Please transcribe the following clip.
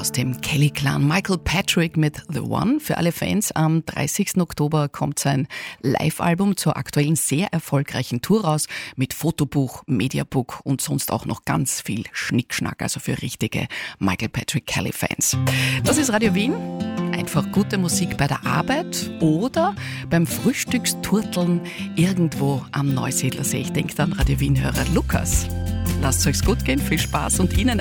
aus dem Kelly-Clan. Michael Patrick mit The One. Für alle Fans, am 30. Oktober kommt sein Live-Album zur aktuellen sehr erfolgreichen Tour raus mit Fotobuch, Mediabook und sonst auch noch ganz viel Schnickschnack, also für richtige Michael Patrick Kelly-Fans. Das ist Radio Wien. Einfach gute Musik bei der Arbeit oder beim Frühstücksturteln irgendwo am Neusiedlersee. Ich denke an Radio Wien-Hörer Lukas. Lasst es euch gut gehen, viel Spaß und Ihnen